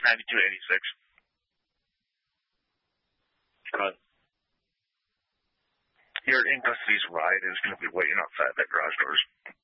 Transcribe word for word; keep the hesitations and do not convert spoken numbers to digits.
ninety-two eighty-six. Good. Your in-custody rider is going to be waiting outside the garage doors.